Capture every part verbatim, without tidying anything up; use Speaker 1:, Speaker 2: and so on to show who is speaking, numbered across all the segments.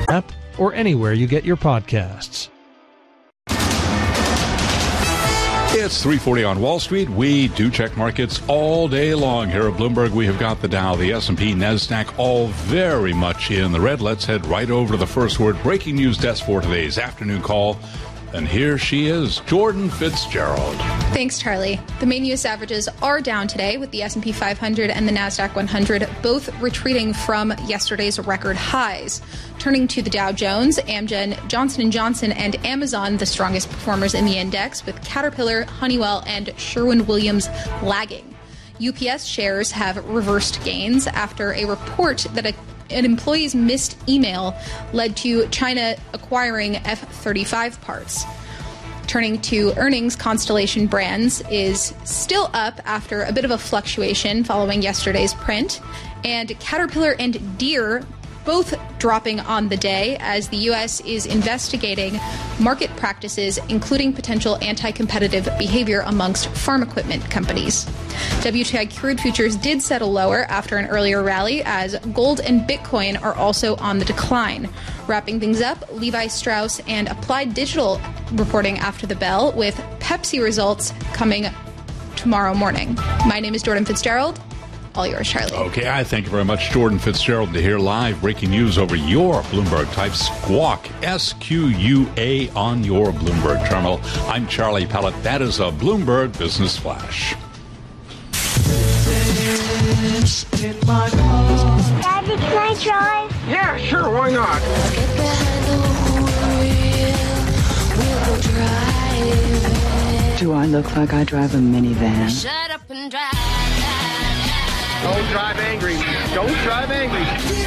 Speaker 1: app or anywhere you get your podcasts.
Speaker 2: It's three forty on Wall Street. We do check markets all day long here at Bloomberg. We have got the Dow, the S and P, NASDAQ, all very much in the red. Let's head right over to the first word breaking news desk for today's afternoon call. And here she is, Jordan Fitzgerald.
Speaker 3: Thanks, Charlie. The main U S averages are down today, with the S and P five hundred and the NASDAQ one hundred both retreating from yesterday's record highs. Turning to the Dow Jones, Amgen, Johnson and Johnson, and Amazon, the strongest performers in the index, with Caterpillar, Honeywell, and Sherwin-Williams lagging. U P S shares have reversed gains after a report that a an employee's missed email led to China acquiring F thirty-five parts. Turning to earnings, Constellation Brands is still up after a bit of a fluctuation following yesterday's print, and Caterpillar and Deere both dropping on the day as the U S is investigating market practices, including potential anti-competitive behavior amongst farm equipment companies. W T I crude futures did settle lower after an earlier rally, as gold and Bitcoin are also on the decline. Wrapping things up, Levi Strauss and Applied Digital reporting after the bell, with Pepsi results coming tomorrow morning. My name is Jordan Fitzgerald. All yours, Charlie.
Speaker 2: Okay, I thank you very much, Jordan Fitzgerald, to hear live breaking news over your Bloomberg. Type Squawk, S Q U A, on your Bloomberg terminal. I'm Charlie Pellet. That is a Bloomberg Business Flash.
Speaker 4: Daddy, can I drive?
Speaker 5: Yeah, sure, why not?
Speaker 4: Get behind the wheel.
Speaker 6: Do I look like I drive a minivan?
Speaker 4: Shut up and drive.
Speaker 5: Don't drive angry. Don't drive angry.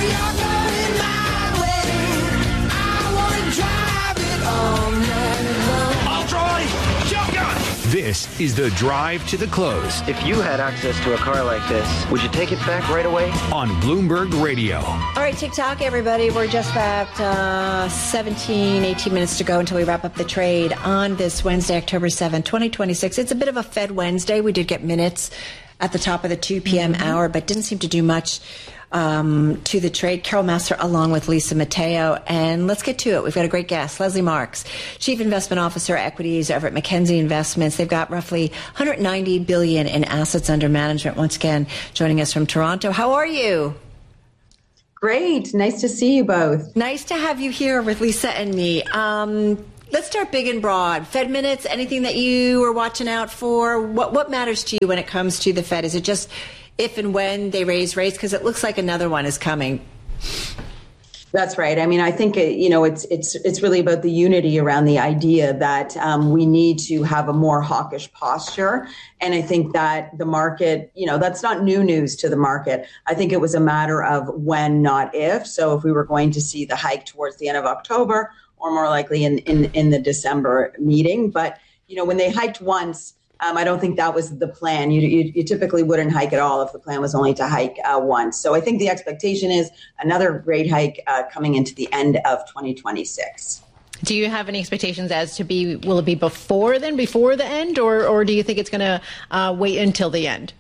Speaker 7: I'll drive. Shotgun. This is the drive to the close.
Speaker 8: If you had access to a car like this, would you take it back right away?
Speaker 7: On Bloomberg Radio.
Speaker 9: All right, TikTok, everybody. We're just about uh, seventeen, eighteen minutes to go until we wrap up the trade on this Wednesday, October seventh, twenty twenty-six. It's a bit of a Fed Wednesday. We did get minutes at the top of the two p.m. mm-hmm. hour, but didn't seem to do much um, to the trade. Carol Massar along with Lisa Mateo. And let's get to it. We've got a great guest, Leslie Marks, Chief Investment Officer, Equities over at Mackenzie Investments. They've got roughly one hundred ninety billion dollars in assets under management. Once again, joining us from Toronto. How are you?
Speaker 10: Great. Nice to see you both.
Speaker 9: Nice to have you here with Lisa and me. Um, Let's start big and broad. Fed minutes, anything that you are watching out for? What what matters to you when it comes to the Fed? Is it just if and when they raise rates? Because it looks like another one is coming.
Speaker 10: That's right. I mean, I think, it, you know, it's it's it's really about the unity around the idea that um, we need to have a more hawkish posture. And I think that the market, you know, that's not new news to the market. I think it was a matter of when, not if. So if we were going to see the hike towards the end of October, or more likely in, in, in the December meeting. But, you know, when they hiked once, um, I don't think that was the plan. You, you, you typically wouldn't hike at all if the plan was only to hike uh, once. So I think the expectation is another rate hike uh, coming into the end of twenty twenty-six.
Speaker 11: Do you have any expectations as to be, will it be before then, before the end, or, or do you think it's going to uh, wait until the end?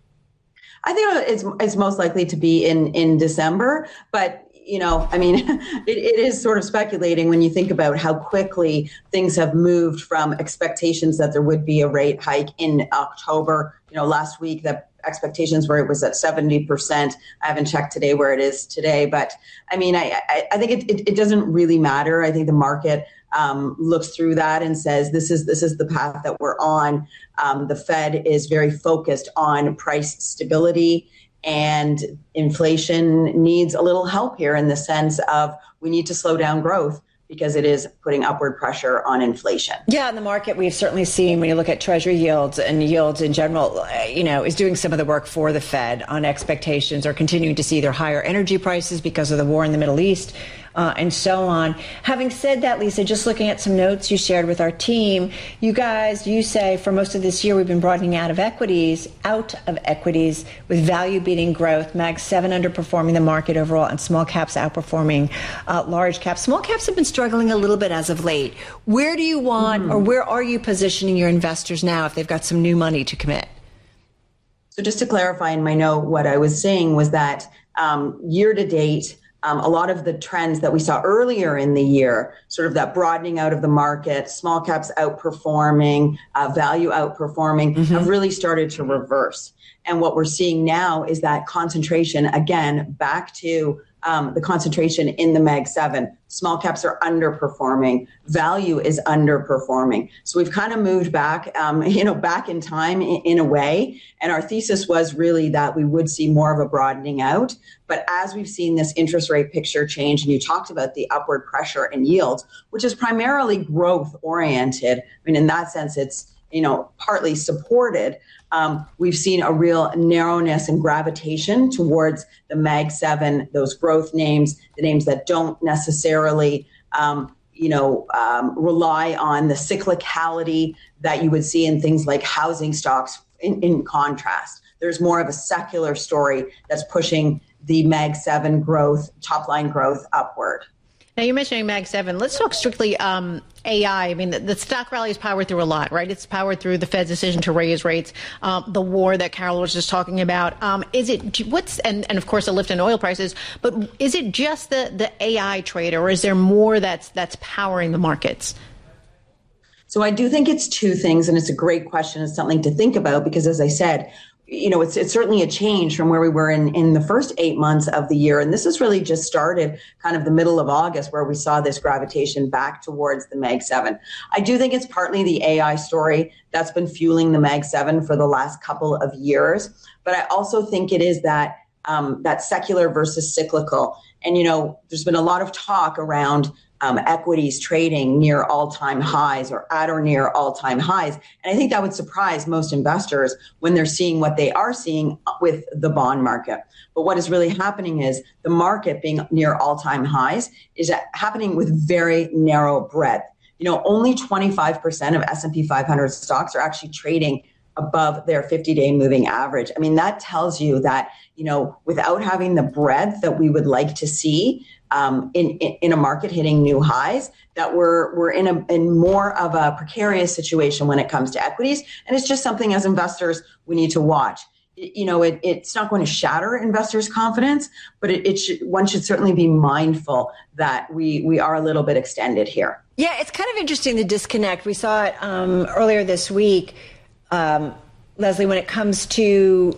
Speaker 10: I think it's, it's most likely to be in, in December, but you know, I mean, it, it is sort of speculating when you think about how quickly things have moved from expectations that there would be a rate hike in October. You know, last week, the expectations were it was at seventy percent. I haven't checked today where it is today. But I mean, I, I, I think it, it, it doesn't really matter. I think the market um, looks through that and says, this is this is the path that we're on. Um, the Fed is very focused on price stability. And inflation needs a little help here in the sense of we need to slow down growth because it is putting upward pressure on inflation.
Speaker 9: Yeah, in the market, we've certainly seen when you look at Treasury yields and yields in general, you know, is doing some of the work for the Fed on expectations or continuing to see their higher energy prices because of the war in the Middle East. Uh, and so on. Having said that, Lisa, just looking at some notes you shared with our team, you guys, you say for most of this year we've been broadening out of equities, out of equities with value beating growth, Mag seven underperforming the market overall, and small caps outperforming uh, large caps. Small caps have been struggling a little bit as of late. Where do you want, mm-hmm. or where are you positioning your investors now if they've got some new money to commit?
Speaker 10: So just to clarify in my note, what I was saying was that um, year to date, um, a lot of the trends that we saw earlier in the year, sort of that broadening out of the market, small caps outperforming, uh, value outperforming, mm-hmm. have really started to reverse. And what we're seeing now is that concentration, again, back to um, the concentration in the Mag seven. Small caps are underperforming. Value is underperforming. So we've kind of moved back, um, you know, back in time in, in a way. And our thesis was really that we would see more of a broadening out. But as we've seen this interest rate picture change, and you talked about the upward pressure in yields, which is primarily growth oriented. I mean, in that sense, it's, you know, partly supported. Um, we've seen a real narrowness and gravitation towards the Mag seven, those growth names, the names that don't necessarily, um, you know, um, rely on the cyclicality that you would see in things like housing stocks. In, in contrast, there's more of a secular story that's pushing the Mag seven growth, top line growth upward.
Speaker 11: Now, you're mentioning Mag seven. Let's talk strictly um, A I. I mean, the, the stock rally is powered through a lot, right? It's powered through the Fed's decision to raise rates, um, the war that Carol was just talking about. Um, is it what's and, and of course a lift in oil prices? But is it just the the A I trade, or is there more that's that's powering the markets?
Speaker 10: So I do think it's two things, and it's a great question. It's something to think about because, as I said, you know, it's it's certainly a change from where we were in, in the first eight months of the year. And this has really just started kind of the middle of August where we saw this gravitation back towards the Mag seven. I do think it's partly the A I story that's been fueling the Mag seven for the last couple of years. But I also think it is that um, that secular versus cyclical. And, you know, there's been a lot of talk around Um, equities trading near all-time highs or at or near all-time highs. And I think that would surprise most investors when they're seeing what they are seeing with the bond market. But what is really happening is the market being near all-time highs is happening with very narrow breadth. You know, only twenty-five percent of S and P five hundred stocks are actually trading above their fifty-day moving average. I mean, that tells you that, you know, without having the breadth that we would like to see um, in, in in a market hitting new highs, that we're we're in a in more of a precarious situation when it comes to equities. And it's just something as investors we need to watch. It, you know, it, it's not going to shatter investors' confidence, but it, it should, one should certainly be mindful that we we are a little bit extended here.
Speaker 9: Yeah, it's kind of interesting, the disconnect. We saw it um, earlier this week. Um, Leslie, when it comes to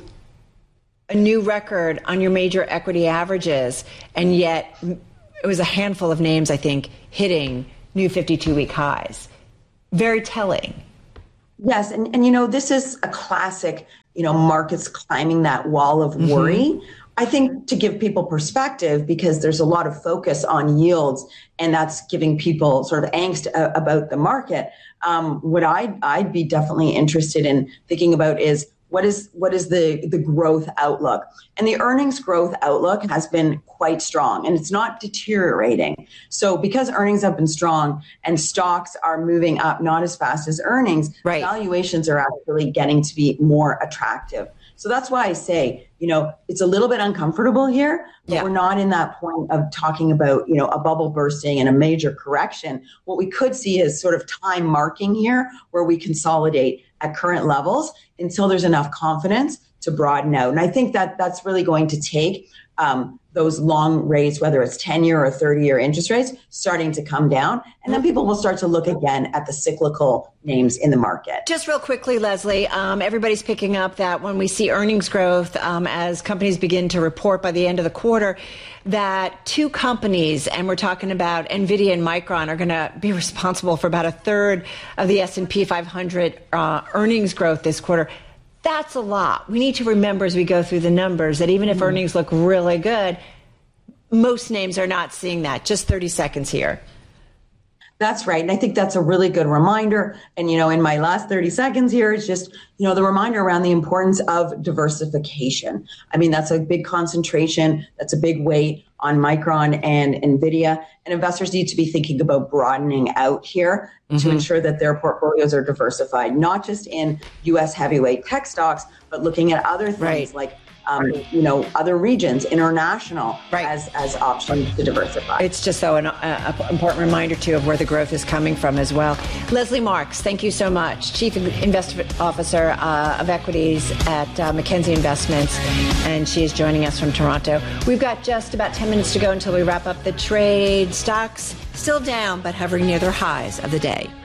Speaker 9: a new record on your major equity averages, and yet it was a handful of names, I think, hitting new fifty-two week highs. Very telling. Yes, and, and you know, this is a classic, you know, markets climbing that wall of worry. Mm-hmm. I think to give people perspective, because there's a lot of focus on yields, and that's giving people sort of angst uh, about the market. Um, what I'd, I'd be definitely interested in thinking about is what is what is the, the growth outlook? And the earnings growth outlook has been quite strong, and it's not deteriorating. So because earnings have been strong and stocks are moving up not as fast as earnings, right, valuations are actually getting to be more attractive. So that's why I say, you know, it's a little bit uncomfortable here, but yeah, we're not in that point of talking about, you know, a bubble bursting and a major correction. What we could see is sort of time marking here where we consolidate at current levels until there's enough confidence to broaden out. And I think that that's really going to take um, those long rates, whether it's ten-year or thirty-year interest rates, starting to come down. And then people will start to look again at the cyclical names in the market.
Speaker 12: Just real quickly, Leslie, um, everybody's picking up that when we see earnings growth, um, as companies begin to report by the end of the quarter, that two companies, and we're talking about NVIDIA and Micron, are going to be responsible for about a third of the S and P five hundred uh, earnings growth this quarter. That's a lot. We need to remember as we go through the numbers that even if mm-hmm. earnings look really good, most names are not seeing that. Just thirty seconds here.
Speaker 10: That's right. And I think that's a really good reminder. And, you know, in my last thirty seconds here, it's just, you know, the reminder around the importance of diversification. I mean, that's a big concentration. That's a big weight on Micron and NVIDIA. And investors need to be thinking about broadening out here mm-hmm. to ensure that their portfolios are diversified, not just in U S heavyweight tech stocks, but looking at other things right. like um, you know, other regions, international, right. as, as options to diversify.
Speaker 12: It's just so an uh, important reminder, too, of where the growth is coming from as well. Leslie Marks, thank you so much. Chief Investment Officer uh, of Equities at uh, Mackenzie Investments, and she is joining us from Toronto. We've got just about ten minutes to go until we wrap up the trade. Stocks still down, but hovering near their highs of the day.